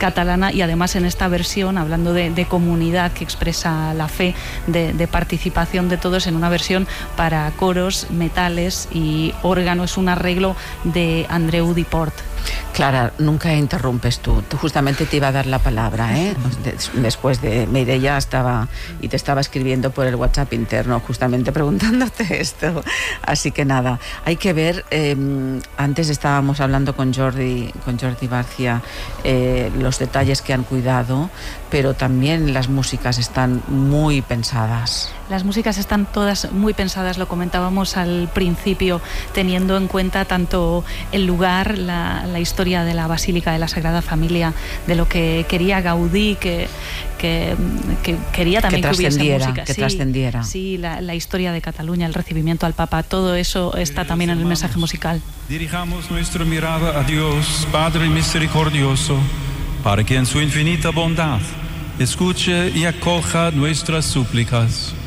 catalana, y además en esta versión, hablando de comunidad que expresa la fe, de participación de todos, en una versión para coros, metales y órgano. Es un arreglo de Andreu Diport. Clara, nunca interrumpes tú. Tú justamente te iba a dar la palabra, ¿eh? Después de Mireia te estaba escribiendo por el WhatsApp interno, justamente preguntándote esto. Así que nada, hay que ver. Antes estábamos hablando con Jordi Barcia, los detalles que han cuidado, pero también las músicas están muy pensadas. Las músicas están todas muy pensadas, lo comentábamos al principio, teniendo en cuenta tanto el lugar, la historia de la Basílica de la Sagrada Familia, de lo que quería Gaudí, que quería también que hubiese música. Que trascendiera. Sí, la historia de Cataluña, el recibimiento al Papa, todo eso está también en el mensaje musical. Dirijamos nuestra mirada a Dios, Padre misericordioso, para que en su infinita bondad escuche y acoja nuestras súplicas.